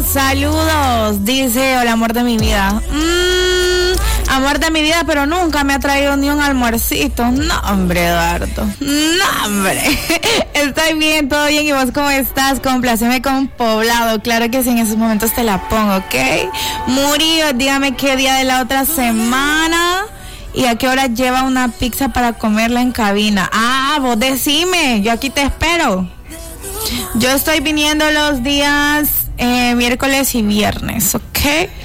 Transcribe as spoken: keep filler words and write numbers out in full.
Saludos, dice, hola amor de mi vida. Mmm, amor de mi vida, pero nunca me ha traído ni un almuercito. No, hombre, Eduardo. No, hombre. Estoy bien, todo bien. ¿Y vos cómo estás? Compláceme con Poblado. Claro que sí, en esos momentos te la pongo, ¿ok? Murillo, dígame qué día de la otra semana y a qué hora lleva una pizza para comerla en cabina. Ah, vos decime, yo aquí te espero. Yo estoy viniendo los días eh, miércoles y viernes, ¿ok?